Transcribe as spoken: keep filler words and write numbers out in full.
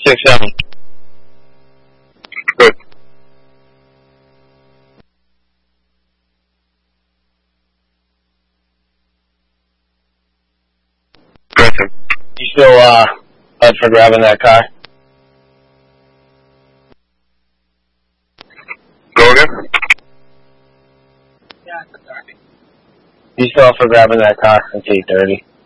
six seven. Good. Griffin. You still uh, up for grabbing that car? Go again? You still up for grabbing that car? It's eight thirty.